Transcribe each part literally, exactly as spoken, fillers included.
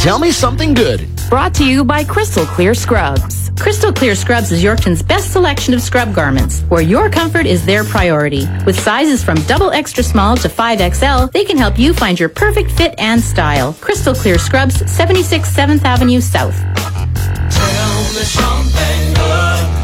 Tell me something good. Brought to you by Crystal Clear Scrubs. Crystal Clear Scrubs is Yorkton's best selection of scrub garments, where your comfort is their priority. With sizes from double extra small to five X L, they can help you find your perfect fit and style. Crystal Clear Scrubs, seventy-six seventh Avenue South. Tell me something good.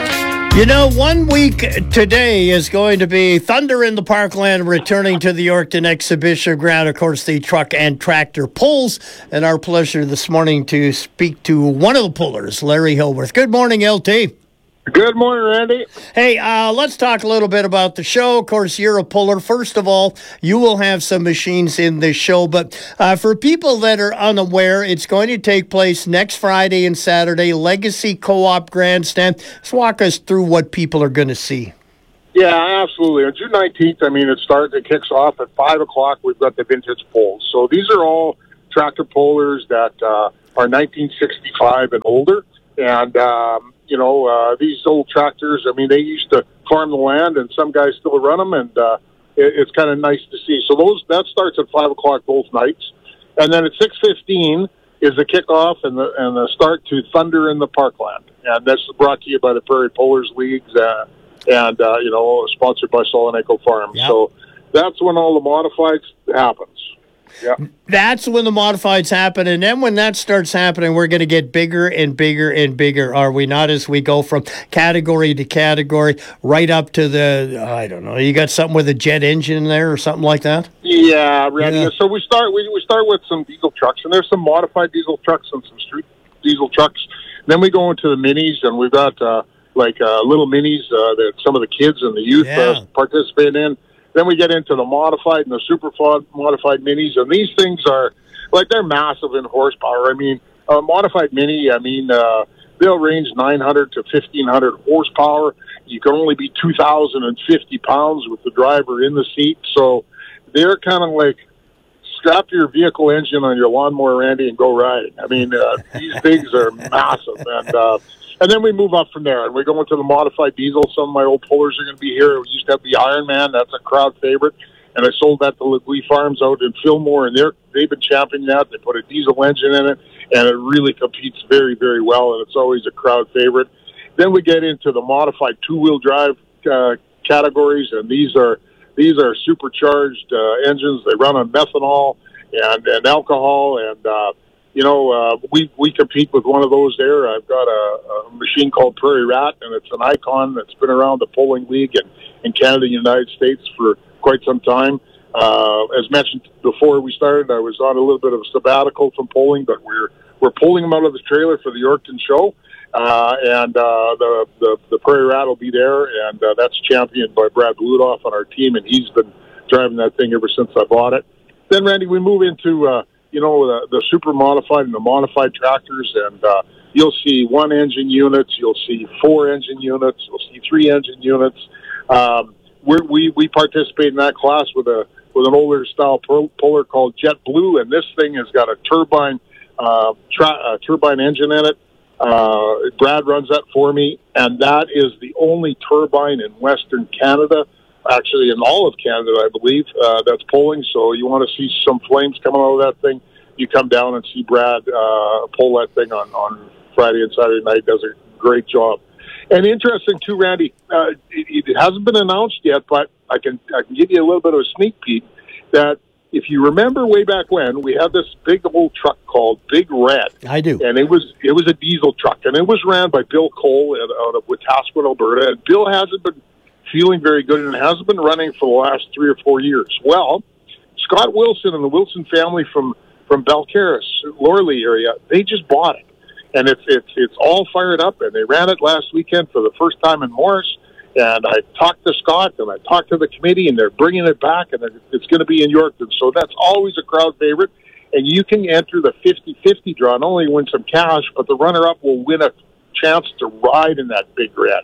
You know, one week today is going to be Thunder in the Parkland returning to the Yorkton Exhibition Ground. Of course, the truck and tractor pulls. And our pleasure this morning to speak to one of the pullers, Larry Hillworth. Good morning, L T. Good morning, Randy. Hey, uh, let's talk a little bit about the show. Of course, you're a puller. First of all, you will have some machines in this show. But uh, for people that are unaware, it's going to take place next Friday and Saturday, Legacy Co-op Grandstand. Let's walk us through what people are going to see. Yeah, absolutely. On June nineteenth, I mean, it starts, it kicks off at five o'clock. We've got the vintage pulls. So these are all tractor pullers that uh, are nineteen sixty-five and older. And, um, you know, uh, these old tractors, I mean, they used to farm the land, and some guys still run them, and uh, it, it's kind of nice to see. So those that starts at five o'clock both nights. And then at six fifteen is the kickoff and the, and the start to Thunder in the Parkland. And that's brought to you by the Prairie Pullers Leagues uh, and, uh, you know, sponsored by Soloneko Farms. Yep. So that's when all the modifieds happens. Yeah. That's when the modifieds happen, and then when that starts happening, we're going to get bigger and bigger and bigger, are we not, as we go from category to category, right up to the, I don't know, you got something with a jet engine there or something like that? Yeah, Randy. Yeah. So we start we, we start with some diesel trucks, and there's some modified diesel trucks and some street diesel trucks. Then we go into the minis, and we've got uh, like uh, little minis uh, that some of the kids and the youth Yeah. uh, participate in. Then we get into the modified and the super modified minis, and these things are, like, they're massive in horsepower. I mean, a modified mini, I mean, uh, they'll range nine hundred to fifteen hundred horsepower. You can only be two thousand fifty pounds with the driver in the seat. So they're kind of like, strap your vehicle engine on your lawnmower, Randy, and go riding. I mean, uh, these things are massive. And, uh, And then we move up from there, and we go into the modified diesel. Some of my old pullers are going to be here. We used to have the Iron Man. That's a crowd favorite. And I sold that to Legui Farms out in Fillmore, and they're, they've been championing that. They put a diesel engine in it, and it really competes very, very well, and it's always a crowd favorite. Then we get into the modified two-wheel drive uh, categories, and these are these are supercharged uh, engines. They run on methanol and, and alcohol, and uh, You know, uh, we we compete with one of those there. I've got a, a machine called Prairie Rat, and it's an icon that's been around the pulling league in, in Canada and the United States for quite some time. Uh, as mentioned before we started, I was on a little bit of a sabbatical from pulling, but we're we're pulling them out of the trailer for the Yorkton show, uh, and uh, the, the the Prairie Rat will be there, and uh, that's championed by Brad Bludoff on our team, and he's been driving that thing ever since I bought it. Then, Randy, we move into uh, you know, the, the super modified and the modified tractors, and uh, you'll see one engine units, you'll see four engine units, you'll see three engine units. Um, we're, we we participate in that class with a with an older style puller called Jet Blue, and this thing has got a turbine uh, tra- uh, turbine engine in it. Uh, Brad runs that for me, and that is the only turbine in Western Canada, actually in all of Canada, I believe, uh, that's pulling. So you want to see some flames coming out of that thing, you come down and see Brad uh, pull that thing on, on Friday and Saturday night. Does a great job. And interesting, too, Randy, uh, it, it hasn't been announced yet, but I can I can give you a little bit of a sneak peek that if you remember way back when, we had this big old truck called Big Red. I do. And it was it was a diesel truck, and it was ran by Bill Cole out of Wetaskiwin, Alberta. And Bill hasn't been feeling very good, and it hasn't been running for the last three or four years. Well, Scott Wilson and the Wilson family from, from Belcaris, Lorley area, they just bought it. And it's, it's, it's all fired up, and they ran it last weekend for the first time in Morris. And I talked to Scott, and I talked to the committee, and they're bringing it back, and it's going to be in Yorkton. So that's always a crowd favorite. And you can enter the fifty-fifty draw, not only win some cash, but the runner-up will win a chance to ride in that Big Red.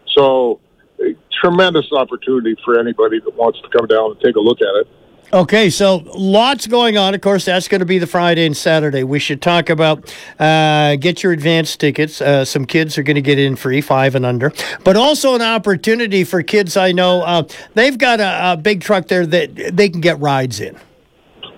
So a tremendous opportunity for anybody that wants to come down and take a look at it. Okay, so lots going on. Of course, that's going to be the Friday and Saturday. We should talk about uh, get your advance tickets. Uh, some kids are going to get in free, five and under. But also an opportunity for kids I know. Uh, they've got a, a big truck there that they can get rides in.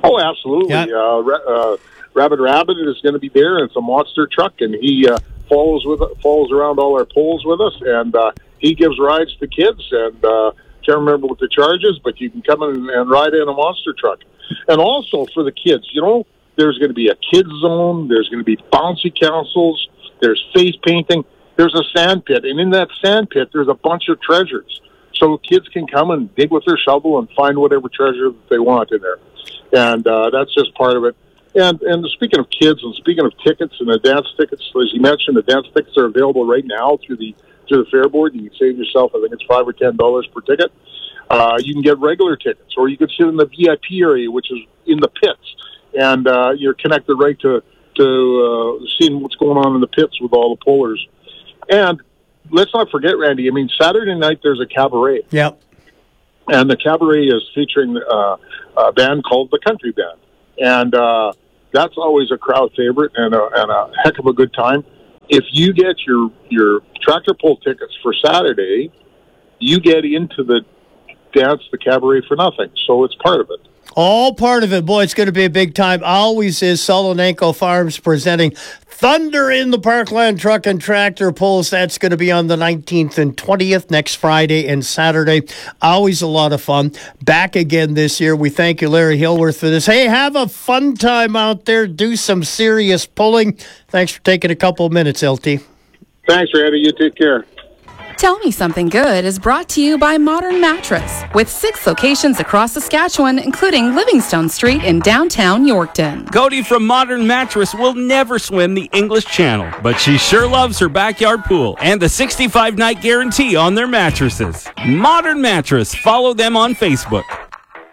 Oh, absolutely. Yeah. Uh, uh, Rabbit Rabbit is going to be there, and it's a monster truck, and he uh, follows with follows around all our polls with us, and uh, he gives rides to kids. And uh, can't remember what the charge is, but you can come in and ride in a monster truck. And also for the kids, you know, there's going to be a kids zone. There's going to be bouncy councils. There's face painting. There's a sand pit, and in that sand pit, there's a bunch of treasures. So kids can come and dig with their shovel and find whatever treasure that they want in there. And uh, that's just part of it. And and speaking of kids and speaking of tickets and the dance tickets, as you mentioned, the dance tickets are available right now through the through the Fair Board. You can save yourself, I think it's five or ten dollars per ticket. Uh, you can get regular tickets, or you can sit in the V I P area, which is in the pits, and uh, you're connected right to to uh, seeing what's going on in the pits with all the pullers. And let's not forget, Randy. I mean, Saturday night there's a cabaret. Yep. And the cabaret is featuring uh, a band called the Country Band, and uh, that's always a crowd favorite and a, and a heck of a good time. If you get your your tractor pull tickets for Saturday, you get into the dance, the cabaret for nothing. So it's part of it. All part of it. Boy, it's going to be a big time. Always is Solonenko Farms presenting Thunder in the Parkland Truck and Tractor Pulls. That's going to be on the nineteenth and twentieth, next Friday and Saturday. Always a lot of fun. Back again this year. We thank you, Larry Hillworth, for this. Hey, have a fun time out there. Do some serious pulling. Thanks for taking a couple minutes, L T. Thanks, Randy. You take care. Tell Me Something Good is brought to you by Modern Mattress, with six locations across Saskatchewan, including Livingstone Street in downtown Yorkton. Cody from Modern Mattress will never swim the English Channel, but she sure loves her backyard pool and the sixty-five night guarantee on their mattresses. Modern Mattress. Follow them on Facebook.